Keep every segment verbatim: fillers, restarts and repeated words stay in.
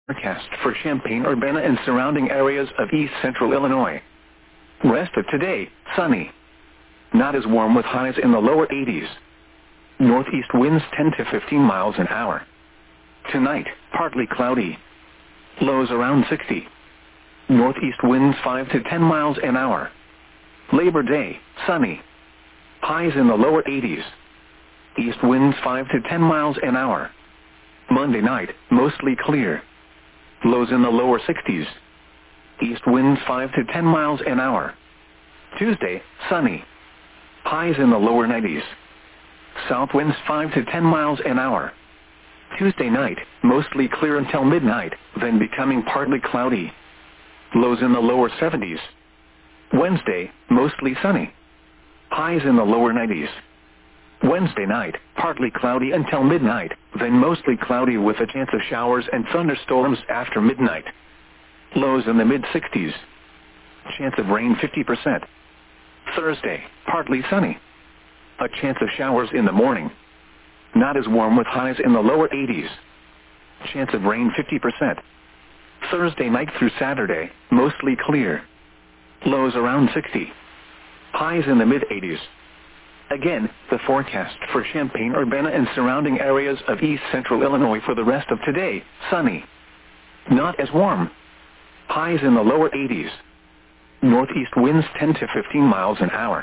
Forecast for Champaign-Urbana and surrounding areas of east central Illinois. Rest of today, sunny. Not as warm with highs in the lower eighties. Northeast winds ten to fifteen miles an hour. Tonight, partly cloudy. Lows around sixty. Northeast winds five to ten miles an hour. Labor Day, sunny. Highs in the lower eighties. East winds five to ten miles an hour. Monday night, mostly clear. Lows in the lower sixties. East winds five to ten miles an hour. Tuesday, sunny. Highs in the lower nineties. South winds five to ten miles an hour. Tuesday night, mostly clear until midnight, then becoming partly cloudy. Lows in the lower seventies. Wednesday, mostly sunny. Highs in the lower nineties. Wednesday night, partly cloudy until midnight, then mostly cloudy with a chance of showers and thunderstorms after midnight. Lows in the mid-sixties. Chance of rain fifty percent. Thursday, partly sunny. A chance of showers in the morning. Not as warm with highs in the lower eighties. Chance of rain fifty percent. Thursday night through Saturday, mostly clear. Lows around sixty. Highs in the mid-eighties. Again, the forecast for Champaign-Urbana and surrounding areas of east central Illinois for the rest of today, sunny. Not as warm. Highs in the lower eighties. Northeast winds ten to fifteen miles an hour.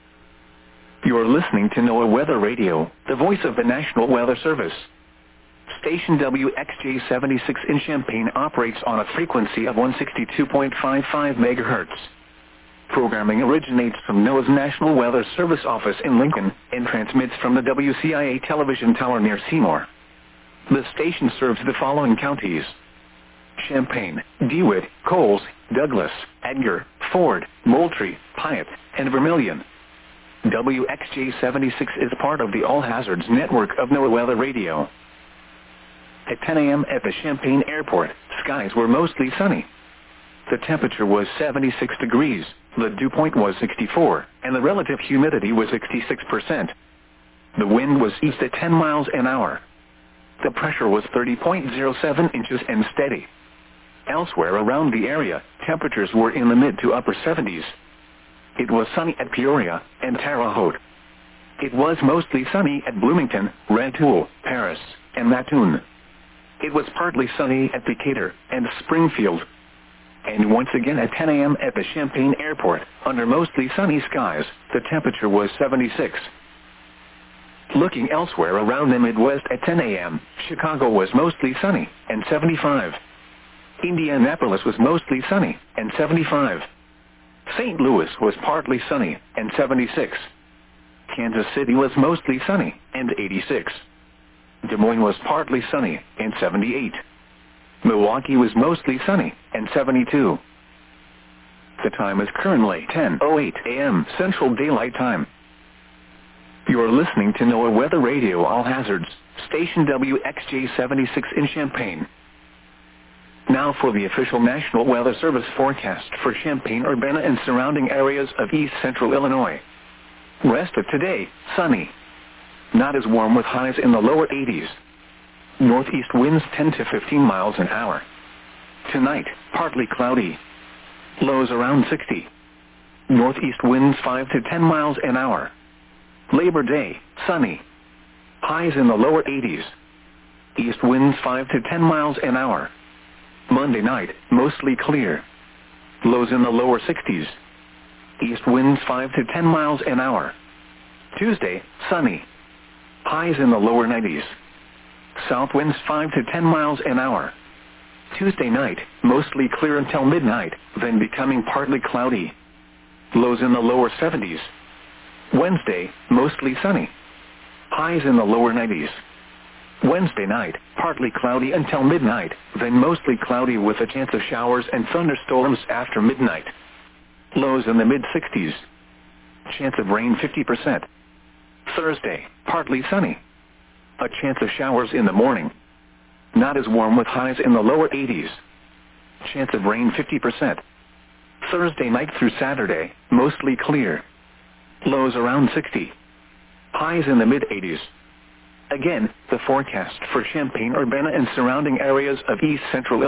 You are listening to NOAA Weather Radio, the voice of the National Weather Service. Station W X J seventy-six in Champaign operates on a frequency of one sixty-two point five five megahertz. Programming originates from NOAA's National Weather Service office in Lincoln and transmits from the W C I A television tower near Seymour. The station serves the following counties: Champaign, DeWitt, Coles, Douglas, Edgar, Ford, Moultrie, Piatt, and Vermilion. W X J seventy-six is part of the All Hazards network of NOAA Weather Radio. At ten a.m. at the Champaign Airport, skies were mostly sunny. The temperature was seventy-six degrees, the dew point was sixty-four, and the relative humidity was sixty-six percent. The wind was east at ten miles an hour. The pressure was thirty point zero seven inches and steady. Elsewhere around the area, temperatures were in the mid to upper seventies. It was sunny at Peoria and Terre Haute. It was mostly sunny at Bloomington, Rantoul, Paris, and Mattoon. It was partly sunny at Decatur and Springfield. And once again at ten a.m. at the Champaign Airport, under mostly sunny skies, the temperature was seventy-six. Looking elsewhere around the Midwest at ten a.m., Chicago was mostly sunny and seventy-five. Indianapolis was mostly sunny and seventy-five. Saint Louis was partly sunny and seventy-six. Kansas City was mostly sunny and eighty-six. Des Moines was partly sunny and seventy-eight. Milwaukee was mostly sunny and seventy-two. The time is currently ten oh eight a.m. Central Daylight Time. You are listening to NOAA Weather Radio All Hazards, Station W X J seventy-six in Champaign. Now for the official National Weather Service forecast for Champaign-Urbana and surrounding areas of east central Illinois. Rest of today, sunny. Not as warm with highs in the lower eighties. Northeast winds ten to fifteen miles an hour. Tonight, partly cloudy. Lows around sixty. Northeast winds five to ten miles an hour. Labor Day, sunny. Highs in the lower eighties. East winds five to ten miles an hour. Monday night, mostly clear. Lows in the lower sixties. East winds five to ten miles an hour. Tuesday, sunny. Highs in the lower nineties. South winds five to ten miles an hour. Tuesday night, mostly clear until midnight, then becoming partly cloudy. Lows in the lower seventies. Wednesday, mostly sunny. Highs in the lower nineties. Wednesday night, partly cloudy until midnight, then mostly cloudy with a chance of showers and thunderstorms after midnight. Lows in the mid-sixties. Chance of rain fifty percent. Thursday, partly sunny. A chance of showers in the morning. Not as warm with highs in the lower eighties. Chance of rain fifty percent. Thursday night through Saturday, mostly clear. Lows around sixty. Highs in the mid-eighties. Again, the forecast for Champaign-Urbana and surrounding areas of east central